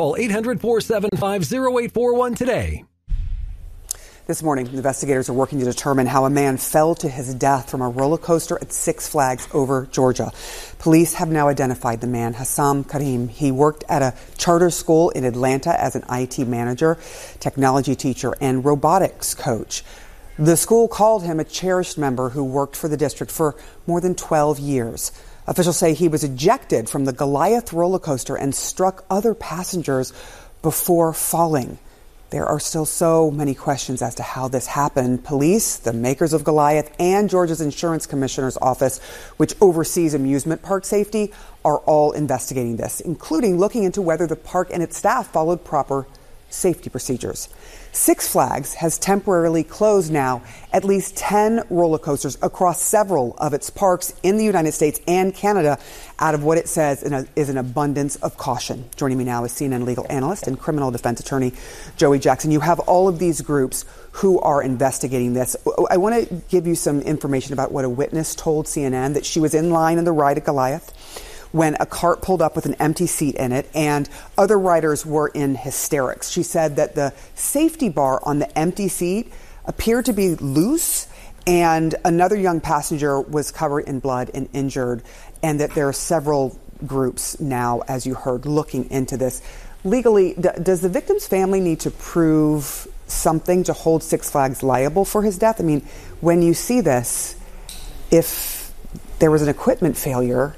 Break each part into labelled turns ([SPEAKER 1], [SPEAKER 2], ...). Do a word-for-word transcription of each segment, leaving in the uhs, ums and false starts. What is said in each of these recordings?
[SPEAKER 1] Call eight hundred, four seven five, oh eight four one today.
[SPEAKER 2] This morning, investigators are working to determine how a man fell to his death from a roller coaster at Six Flags over Georgia. Police have now identified the man, Hassam Karim. He worked at a charter school in Atlanta as an I T manager, technology teacher, and robotics coach. The school called him a cherished member who worked for the district for more than twelve years. Officials say he was ejected from the Goliath roller coaster and struck other passengers before falling. There are still so many questions as to how this happened. Police, the makers of Goliath, and Georgia's insurance commissioner's office, which oversees amusement park safety, are all investigating this, including looking into whether the park and its staff followed proper safety procedures. Six Flags has temporarily closed now at least ten roller coasters across several of its parks in the United States and Canada out of what it says is an abundance of caution. Joining me now is C N N legal analyst and criminal defense attorney Joey Jackson. You have all of these groups who are investigating this. I want to give you some information about what a witness told C N N, that she was in line in the ride at Goliath when a cart pulled up with an empty seat in it, and other riders were in hysterics. She said that the safety bar on the empty seat appeared to be loose, and another young passenger was covered in blood and injured, and that there are several groups now, as you heard, looking into this. Legally, d- does the victim's family need to prove something to hold Six Flags liable for his death? I mean, when you see this, if there was an equipment failure,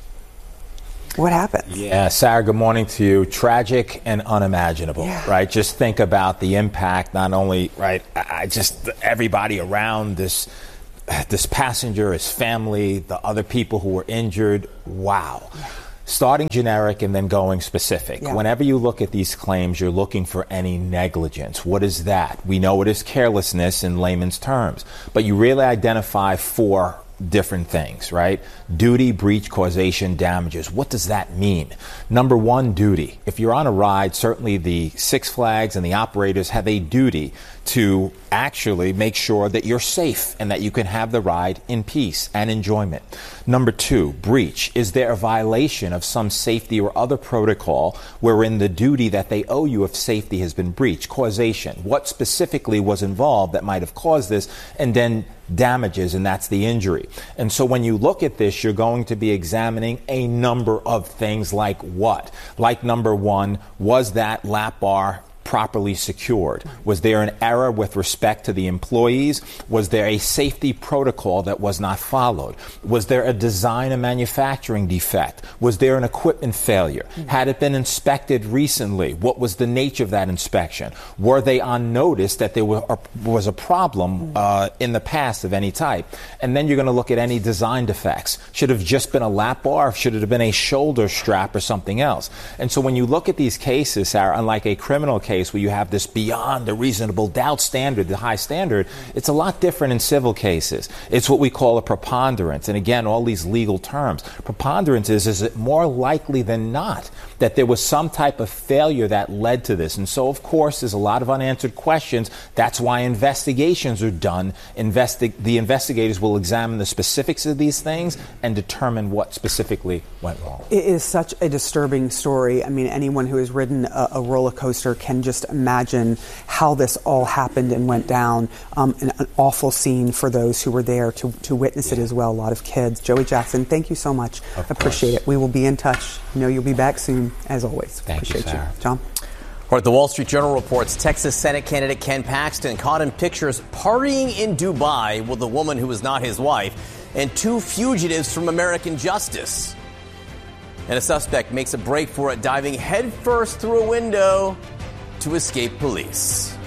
[SPEAKER 2] what happened?
[SPEAKER 3] Yeah, Sarah, good morning to you. Tragic and unimaginable, yeah. right? Just think about the impact, not only, right, I just, everybody around this, this passenger, his family, the other people who were injured. Wow. Yeah. Starting generic and then going specific. Yeah. Whenever you look at these claims, you're looking for any negligence. What is that? We know it is carelessness in layman's terms, but you really identify four different things, right? Duty, breach, causation, damages. What does that mean? Number one, duty. If you're on a ride, certainly the Six Flags and the operators have a duty to actually make sure that you're safe and that you can have the ride in peace and enjoyment. Number two, breach. Is there a violation of some safety or other protocol wherein the duty that they owe you of safety has been breached? Causation. What specifically was involved that might have caused this? And then damages, and that's the injury. And so when you look at this, you're going to be examining a number of things like what? Like number one, was that lap bar properly secured? Was there an error with respect to the employees? Was there a safety protocol that was not followed? Was there a design and manufacturing defect? Was there an equipment failure? Had it been inspected recently? What was the nature of that inspection? Were they on notice that there were, uh, was a problem uh, in the past of any type? And then you're going to look at any design defects. Should it have just been a lap bar? Should it have been a shoulder strap or something else? And so when you look at these cases, Sarah, unlike a criminal case where you have this beyond a reasonable doubt standard, the high standard, it's a lot different in civil cases. It's what we call a preponderance. And again, all these legal terms. Preponderance is, is it more likely than not that there was some type of failure that led to this? And so, of course, there's a lot of unanswered questions. That's why investigations are done. Investi- the investigators will examine the specifics of these things and determine what specifically went wrong.
[SPEAKER 2] It is such a disturbing story. I mean, anyone who has ridden a, a roller coaster can just imagine how this all happened and went down. Um, an, an awful scene for those who were there to, to witness yeah. it as well. A lot of kids. Joey Jackson, thank you so much. Of Appreciate course. it. We will be in touch. I know you'll be back soon, as always.
[SPEAKER 3] Thank
[SPEAKER 2] Appreciate
[SPEAKER 3] you, Sarah.
[SPEAKER 2] you. John?
[SPEAKER 4] All right, the Wall Street Journal reports Texas Senate candidate Ken Paxton caught in pictures partying in Dubai with a woman who was not his wife and two fugitives from American justice. And a suspect makes a break for it, diving headfirst through a window to escape police.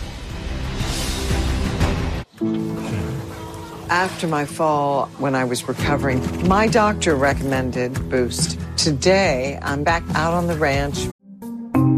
[SPEAKER 5] After my fall, when I was recovering, my doctor recommended Boost. Today, I'm back out on the ranch